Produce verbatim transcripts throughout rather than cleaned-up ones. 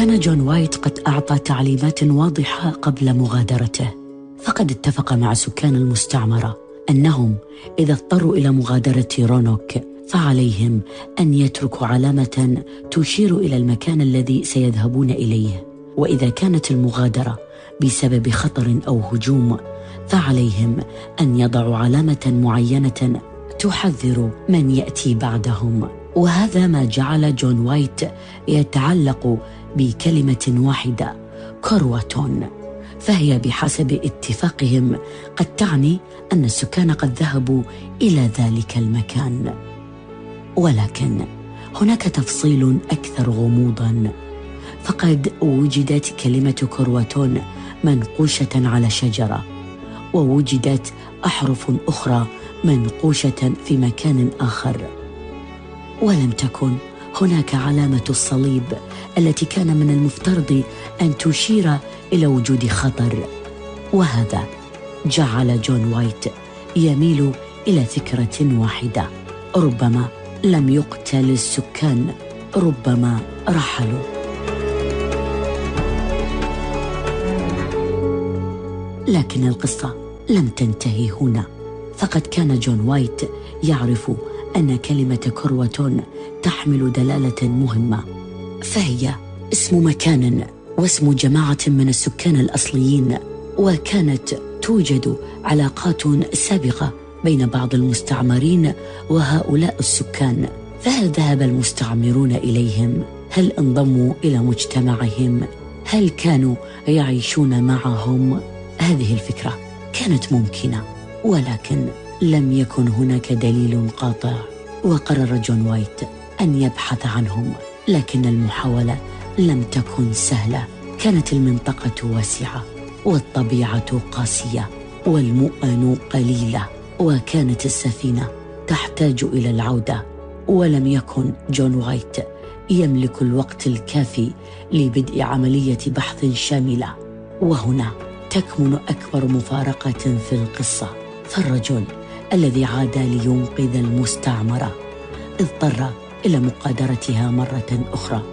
كان جون وايت قد أعطى تعليمات واضحة قبل مغادرته، فقد اتفق مع سكان المستعمرة أنهم إذا اضطروا إلى مغادرة رونوك فعليهم أن يتركوا علامة تشير إلى المكان الذي سيذهبون إليه، وإذا كانت المغادرة بسبب خطر أو هجوم فعليهم أن يضعوا علامة معينة تحذر من يأتي بعدهم. وهذا ما جعل جون وايت يتعلق بكلمة واحدة: كرواتون، فهي بحسب اتفاقهم قد تعني أن السكان قد ذهبوا إلى ذلك المكان. ولكن هناك تفصيل أكثر غموضاً، فقد وجدت كلمة كرواتون منقوشة على شجرة، ووجدت أحرف أخرى منقوشة في مكان آخر، ولم تكن هناك علامة الصليب التي كان من المفترض أن تشير إلى وجود خطر. وهذا جعل جون وايت يميل إلى فكرة واحدة: ربما لم يقتل السكان، ربما رحلوا. لكن القصة لم تنتهي هنا، فقد كان جون وايت يعرف أن كلمة كرواتون تحمل دلالة مهمة، فهي اسم مكان واسم جماعة من السكان الأصليين، وكانت توجد علاقات سابقة بين بعض المستعمرين وهؤلاء السكان. فهل ذهب المستعمرون إليهم؟ هل انضموا إلى مجتمعهم؟ هل كانوا يعيشون معهم؟ هذه الفكرة كانت ممكنة، ولكن لم يكن هناك دليل قاطع. وقرر جون وايت أن يبحث عنهم، لكن المحاولة لم تكن سهلة. كانت المنطقة واسعة والطبيعة قاسية والمؤن قليلة، وكانت السفينة تحتاج إلى العودة، ولم يكن جون وايت يملك الوقت الكافي لبدء عملية بحث شاملة. وهنا تكمن أكبر مفارقة في القصة، فالرجل الذي عاد لينقذ المستعمرة اضطر إلى مقادرتها مرة أخرى،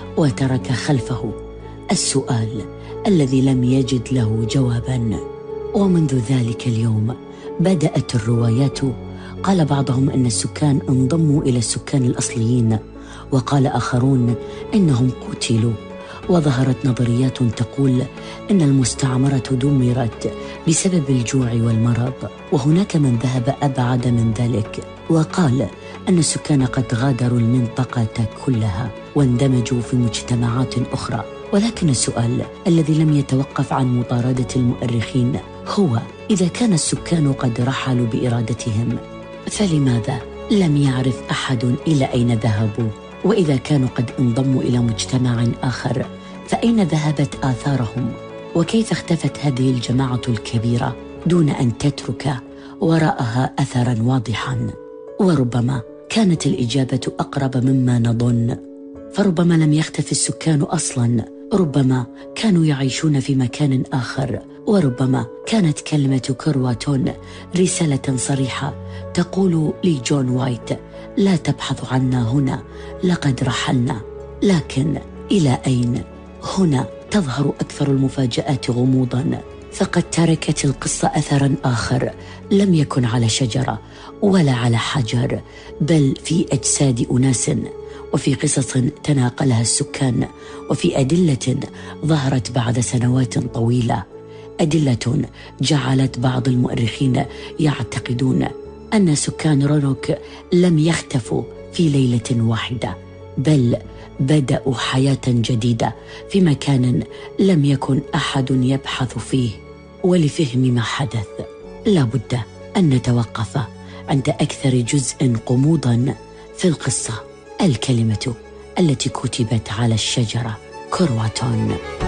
وترك خلفه السؤال الذي لم يجد له جواباً. ومنذ ذلك اليوم بدأت الروايات. قال بعضهم أن السكان انضموا إلى السكان الأصليين، وقال آخرون إنهم قتلوا. وظهرت نظريات تقول إن المستعمرة دمرت بسبب الجوع والمرض، وهناك من ذهب أبعد من ذلك وقال أن السكان قد غادروا المنطقة كلها واندمجوا في مجتمعات أخرى. ولكن السؤال الذي لم يتوقف عن مطاردة المؤرخين هو: إذا كان السكان قد رحلوا بإرادتهم، فلماذا لم يعرف أحد إلى أين ذهبوا؟ وإذا كانوا قد انضموا إلى مجتمع آخر، فأين ذهبت آثارهم؟ وكيف اختفت هذه الجماعة الكبيرة دون أن تترك وراءها أثراً واضحاً؟ وربما كانت الإجابة أقرب مما نظن، فربما لم يختفي السكان أصلاً، ربما كانوا يعيشون في مكان آخر، وربما كانت كلمة كرواتون رسالة صريحة تقول لجون وايت: لا تبحث عنا هنا، لقد رحلنا. لكن إلى أين؟ هنا تظهر أكثر المفاجآت غموضاً، فقد تركت القصة أثراً آخر لم يكن على شجرة ولا على حجر، بل في أجساد أناس، وفي قصص تناقلها السكان، وفي أدلة ظهرت بعد سنوات طويلة، أدلة جعلت بعض المؤرخين يعتقدون أن سكان رونوك لم يختفوا في ليلة واحدة، بل بدأوا حياة جديدة في مكان لم يكن أحد يبحث فيه. ولفهم ما حدث لا بد أن نتوقف عند أكثر جزء غموضاً في القصة: الكلمة التي كتبت على الشجرة: كرواتون.